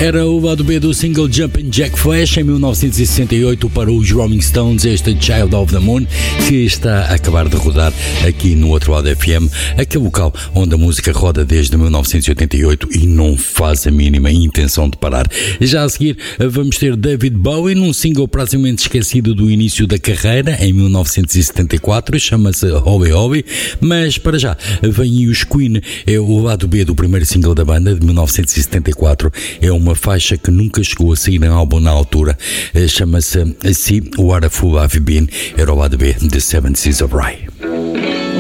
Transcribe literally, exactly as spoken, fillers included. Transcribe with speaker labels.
Speaker 1: Era o lado B do single Jumpin' Jack Flash em mil novecentos e sessenta e oito para os Rolling Stones, este Child of the Moon, que está a acabar de rodar aqui no outro lado F M, aquele local onde a música roda desde mil novecentos e oitenta e oito e não faz a mínima intenção de parar. Já a seguir vamos ter David Bowie num single praticamente esquecido do início da carreira, em mil novecentos e setenta e quatro, chama-se Holly Holly, mas para já vem os Queen, é o lado B do primeiro single da banda de mil novecentos e setenta e quatro, é uma faixa que nunca chegou a sair em álbum na altura, chama-se See What a Fool I've Been, era o lado B de Seven Seas of Rye.